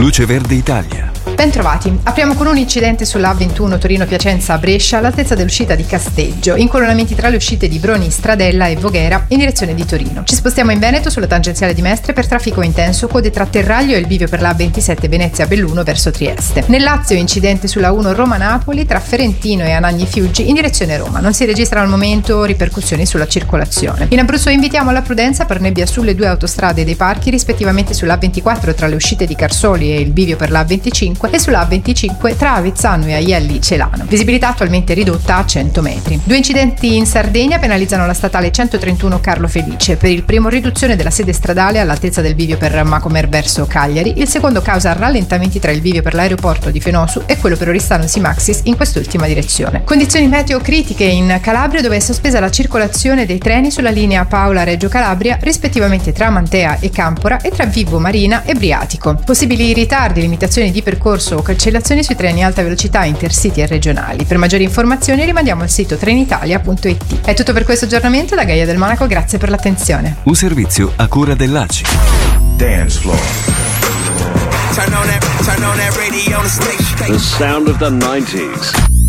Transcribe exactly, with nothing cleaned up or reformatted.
Luce Verde Italia. Bentrovati. Apriamo con un incidente sulla A ventuno Torino-Piacenza-Brescia all'altezza dell'uscita di Casteggio, incolonnamenti tra le uscite di Broni, Stradella e Voghera in direzione di Torino. Ci spostiamo in Veneto sulla tangenziale di Mestre per traffico intenso, code tra Terraglio e il bivio per la A ventisette Venezia-Belluno verso Trieste. Nel Lazio incidente sulla uno Roma-Napoli tra Ferentino e Anagni Fiuggi in direzione Roma. Non si registrano al momento ripercussioni sulla circolazione. In Abruzzo invitiamo alla prudenza per nebbia sulle due autostrade dei parchi, rispettivamente sulla A ventiquattro tra le uscite di Carsoli e il bivio per la A venticinque e sulla A venticinque tra Avezzano e Aielli Celano. Visibilità attualmente ridotta a cento metri. Due incidenti in Sardegna penalizzano la statale centotrentuno Carlo Felice. Per il primo riduzione della sede stradale all'altezza del bivio per Macomer verso Cagliari, il secondo causa rallentamenti tra il bivio per l'aeroporto di Fenosu e quello per Oristano Simaxis in quest'ultima direzione. Condizioni meteo critiche in Calabria, dove è sospesa la circolazione dei treni sulla linea Paola-Reggio Calabria, rispettivamente tra Mantea e Campora e tra Vibo Marina e Briatico. Possibili ritardi, limitazioni di percorso o cancellazioni sui treni alta velocità intercity e regionali. Per maggiori informazioni rimandiamo al sito trenitalia punto it. È tutto per questo aggiornamento da Gaia del Monaco, grazie per l'attenzione. Un servizio a cura dell'A C I. Dance floor. Turn on that, turn on that radio station. The sound of the nineties.